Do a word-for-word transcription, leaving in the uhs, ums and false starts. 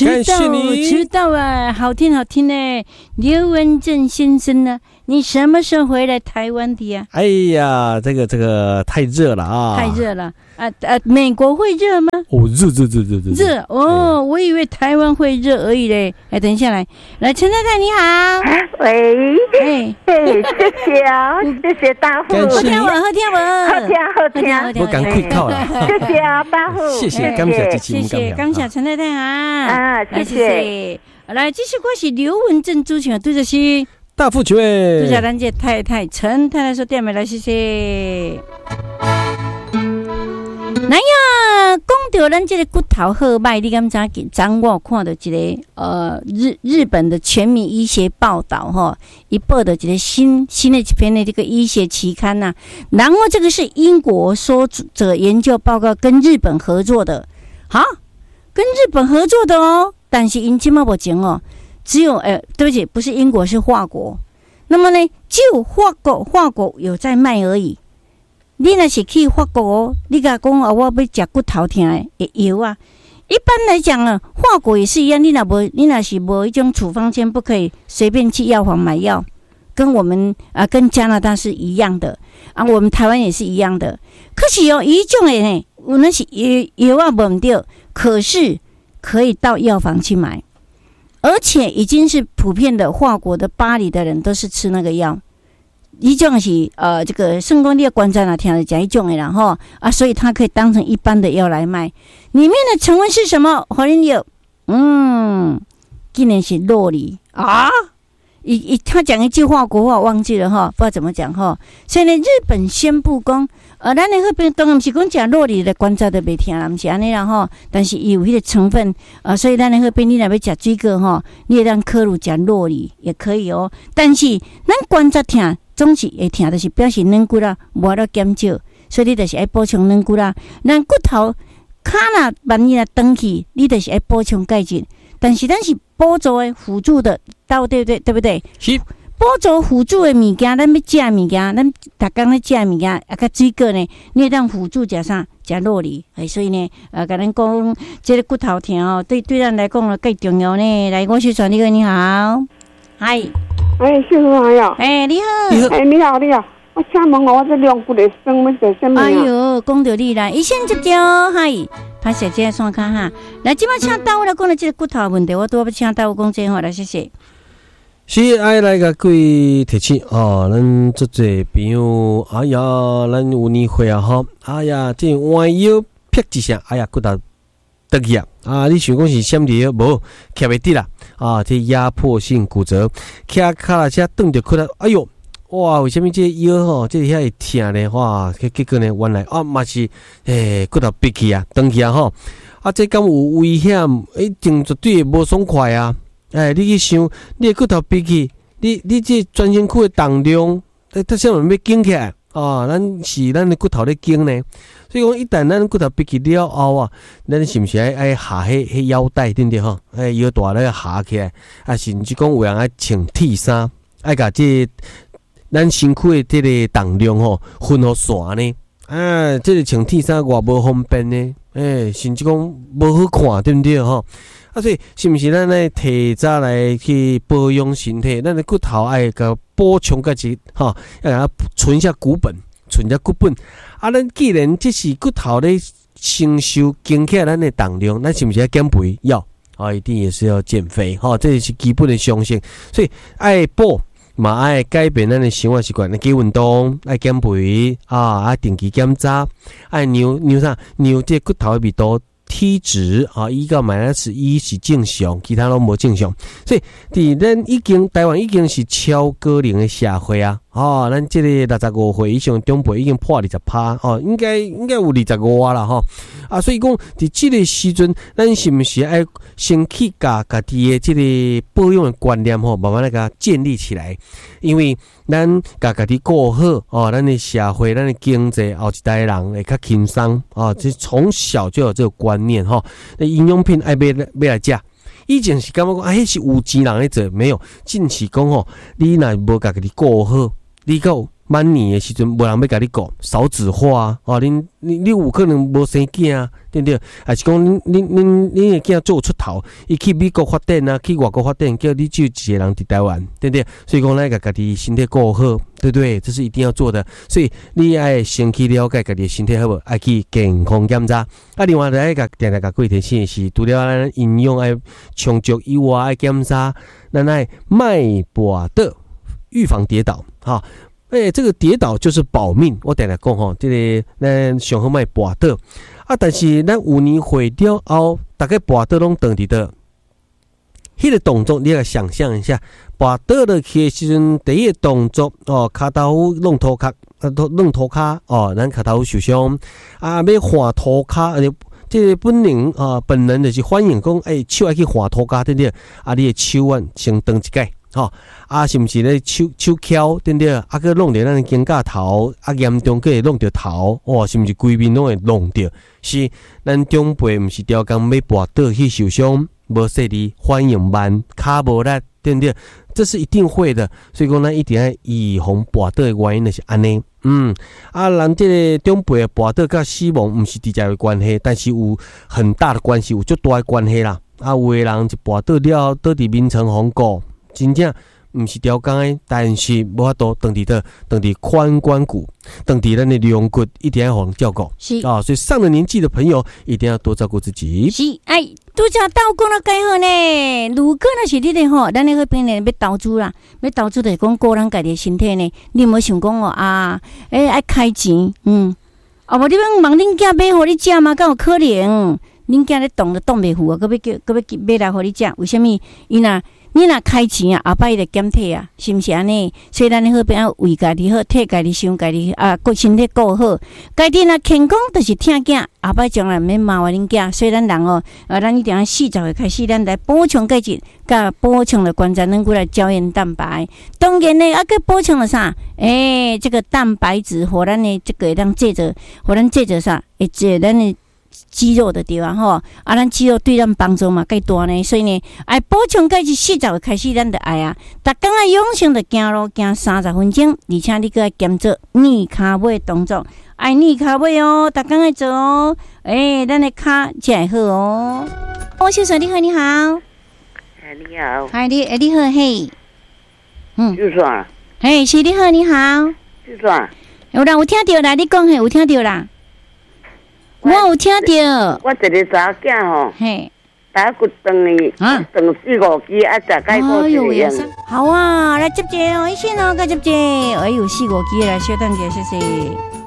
知道知道啊，好听好听呢。刘文正先生呢，你什么时候回来台湾的呀？ 哎呀，这个这个太热了啊！ 太热了啊！呃，美国会热吗？ 哦，热热热热热热哦！我以为台湾会热而已嘞。哎，等一下来，来陈太太你好， 喂，哎哎，谢谢啊，谢谢大户， 好听我，好听我， 好听好听， 我赶快靠了， 谢谢啊，大户， 谢谢，感谢谢谢，感谢陈太太啊， 啊，谢谢。 来，这首歌是刘文正主唱，对着是大富球诶， 对着咱这太太陈太太说点名来，谢谢。那呀，讲到咱这个骨头好歹，你敢知影？昨我看到一个呃日日本的全民医学报道哈，一报的一个新新的一篇的这个医学期刊呐、啊。然后这个是英国说者研究报告跟日本合作的，好，跟日本合作的哦。但是因今嘛不行哦，只有呃，对不起，不是英国，是法国。那么呢，就法国法国有在卖而已。你若是去法国，你甲讲啊，我要食骨头痛的药啊。一般来讲啊，法国也是一样。你若无，你若是无一种处方签，不可以随便去药房买药，跟我们啊，跟加拿大是一样的啊，我们台湾也是一样的。可是有一种的呢，有那是药药啊无对，可是可以到药房去买，而且已经是普遍的，法国的巴黎的人都是吃那个药。一种是呃，这个圣公你的观察哪听的讲一种的啦吼啊，所以它可以当成一般的药来卖。里面的成分是什么？好你有，嗯，竟然是酪梨啊！一一他讲一句话，国话忘记了哈，不知道怎么讲哈。所以呢，日本宣布讲，呃，咱的那边当然不是讲讲酪梨的观察都袂听啦，不是安尼啦吼。但是有迄个成分呃，所以咱的那边你若要食水果吼，你也让科鲁食酪梨也可以哦。但是咱观察听。总是会疼，就是表示软骨啦，无了减少，所以你就是爱补充软骨啦。咱骨头骹若万一若长去，你就是爱补充钙质。但是咱是补助的辅助的，到对不对？对不对？ 是补助辅助的物件，咱要食物件，咱逐工咧食物件，啊，甲水果呢，你会当辅助食啥？食酪梨。哎，所以呢，呃，甲咱讲，这个骨头疼哦，对对咱来讲了更重要呢。来，我是传你个你好，嗨。 哎，师傅好呀！ 哎，你好！ 哎，你好，你好！我请问我这两骨的生问在什么？ 哎呦，讲到你啦，医生接着嗨，拍摄这线卡哈。来，今麦请到我来讲的这个骨头问题，我都要请到我讲这话来，谢谢。 是爱来个各位提醒哦，咱做这朋友，哎呀，咱有年会啊哈，哎呀，这弯腰劈一下，哎呀，骨头得去啊！啊，你想讲是什么药？无，徛袂得啦！啊，这压迫性骨折，徛卡啦车顿着骨头，哎哟，哇！为什么这腰吼，这遐会疼呢？哇！结果呢，原来啊，嘛是诶骨头闭去啊，断去啊吼！啊，这敢有危险？一定绝对无爽快啊！哎，你去想，你的骨头闭去，你你这全身躯的重量，诶，它啥物要紧起来啊？咱是咱的骨头咧紧呢。所以讲，一旦咱骨头闭起了后啊，咱是毋是爱爱下迄迄腰带对不对吼？哎，腰带咧下起来，啊，甚至讲有人爱穿铁衫，爱甲这咱身躯的这个重量吼分互线呢。啊，这个穿铁衫偌无方便呢，哎，甚至讲无好看对不对吼？啊，所以是毋是咱来提早来去保养身体？咱的骨头爱甲补充个一吼，要甲它存下骨本。存只骨本啊！咱既然这是骨头咧承受经起来咱的重量，咱是不是要减肥？要啊，一定也是要减肥哈、哦，这是基本的常识。所以爱补嘛，爱改变咱的生活习惯，来去运动，爱减肥啊，爱定期检查，爱量量啥？量这骨头的密度。体脂啊，伊到买那是伊是正常，其他拢无正常，所以伫咱已经台湾已经是超高龄的社会啊，哦，咱这个六十五岁以上长辈已经破二十趴哦，应该应该有二十五啊啦吼啊，所以讲伫这个时阵，咱是不是爱先去甲家己的这个保养的观念吼，慢慢来甲建立起来，因为咱甲家己顾好哦，咱的社会、咱的经济，后一代人会较轻松哦，这从小就有这个观念哈。那营养品爱买买来食，以前是感觉讲啊，迄是有钱人咧做，没有，近期讲吼，你若无甲家己顾好，你到满年的时阵，无人要甲你顾，少子化哦，恁你你有可能无生囝啊，对不对？还是讲恁恁恁恁的囝做出头，伊去美国发展啊，去外国发展，叫你只有一个人伫台湾，对不对？所以讲咱甲家己身体顾好，对不对？这是一定要做的。所以你爱先去了解家己的身体好无，爱去健康检查。啊，另外来甲定定甲各位提醒的是，除了咱营养爱充足以外，爱检查咱爱脉搏的预防跌倒，哈。诶、欸，这个跌倒就是保命。我等下讲吼，这个咱上好卖跋倒啊，但是咱有年会了后，大概跋倒拢当伫倒。迄个动作，你来想象一下，跋倒落去的时阵，第一个动作哦，骹头弄涂骹，啊，弄涂骹哦，咱骹头受伤啊，要换涂骹，而这个本能啊，本能就是反应讲，诶、欸，手爱去换涂骹，对不对？啊，你的手腕先动一解。吼、哦、啊，是毋是咧手手翘对不对？啊，佮弄着咱的肩胛头，啊严重佮会弄着头，哦，是毋是规面拢会弄着？是咱长辈毋是调工要跋倒去受伤，无说哩反应慢，骹无力，对不对？这是一定会的，所以讲咱一定要预防跋倒的原因就是安尼。嗯，啊，咱这个长辈的跋倒甲死亡毋是直接的关系，但是有很大的关系，有足大的关系啦。啊，有的人就跋倒了，倒伫眠床风骨。真正毋是调工诶，但是无法度当伫倒，当伫髋关骨，当伫咱的龙骨，一定要互人照顾。 是啊，所以上了年纪的朋友一定要多照顾自己。 是，哎，拄则倒讲了介好呢。如果若是你咧吼，咱咧迄边咧要投资啦，要投资就是讲个人家己的身体呢，你有无想讲哦啊？诶、欸，爱开钱，嗯，啊无你要问恁囝买互你食吗？敢有可能？恁囝咧动都动袂赴啊，搁要叫搁要买来互你食？为虾米？伊若你若开钱啊，后摆伊就减退啊，是毋是安尼？所以咱好边要为家己好，替家己想家己啊，顾身体顾好。家己若健康，就是疼囝，后摆将来免麻烦恁囝。所以咱人哦，啊，咱一定要四十岁开始，咱来补充钙质，甲补充了关节软骨来胶原蛋白。当然呢，啊，佮补充了啥？诶、欸，这个蛋白质，互咱的这个让借着，互咱借着啥？会借咱的。肌肉的地方吼，啊，咱肌肉对咱帮助嘛介大呢，所以呢，爱补充钙质四十岁开始，咱就爱啊，逐工啊养生就行路行三十分钟，而且你搁爱兼做逆骹尾动作，爱逆骹尾哦，逐工爱做哦，诶、欸，咱的骹才会好哦。汪先生你好，你好， 哎，你好， 嗨，你诶，你好嘿，嗯， 就算， 嘿，是你好，你好， 就算， 有啦，有听到啦，你讲嘿，有听到啦。我有听到， 我一个查囝吼， 嘿， 打骨断去， 啊， 断四五支，啊，食解过一个样。 好啊，来接者哦，医生哦，该接者，哎呦，四五支来，稍等一下，谢谢。